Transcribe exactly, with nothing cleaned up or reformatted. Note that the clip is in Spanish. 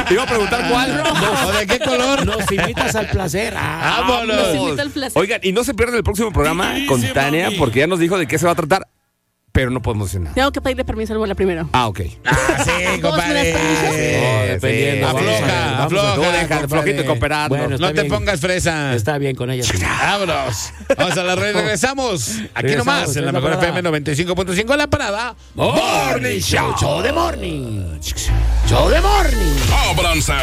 Te iba a preguntar cuál. ¿O de qué color? Nos invitas al placer. Ah, Vámonos. Nos invita al placer. Oigan, y no se pierdan el próximo programa con Tania, porque ya nos dijo de qué se va a tratar, pero no podemos decir nada. Tengo que pedirle permiso al bola primero. Ah, ok. Ah, sí, ¿Vos me das compadre. permiso? Oh, dependiendo. Afloja, Vamos a ver, vamos a ver. afloja. Tú deja, compadre. flojito y cooperando. Bueno, está No te bien. pongas fresa. Está bien con ella. Sí. Vámonos. Vamos a la red. Regresamos. Aquí Regresamos, nomás, en es la la mejor parada. F M noventa y cinco punto cinco, La Parada. Morning Show. Show de morning. Show de morning. Ábranse